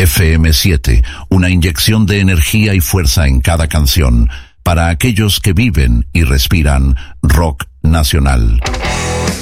FM7, una inyección de energía y fuerza en cada canción, para aquellos que viven y respiran rock nacional.